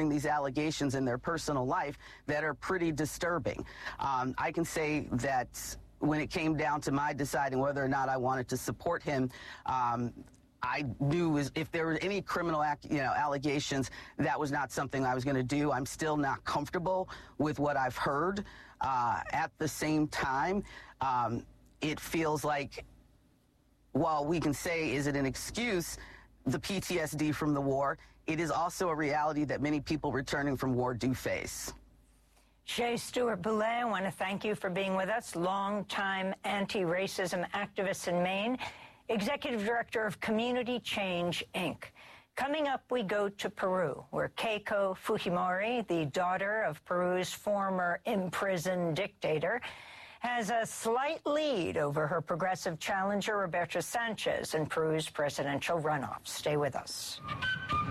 hearing these allegations in their personal life that are pretty disturbing. I can say that when it came down to my deciding whether or not I wanted to support him, I knew if there were any criminal allegations, that was not something I was going to do. I'm still not comfortable with what I've heard. At the same time, it feels like, while we can say, is it an excuse, the PTSD from the war, it is also a reality that many people returning from war do face. Shea Stewart-Boulay, I want to thank you for being with us, longtime anti-racism activist in Maine, Executive Director of Community Change, Inc. Coming up, we go to Peru, where Keiko Fujimori, the daughter of Peru's former imprisoned dictator, has a slight lead over her progressive challenger, Roberto Sanchez, in Peru's presidential runoff. Stay with us.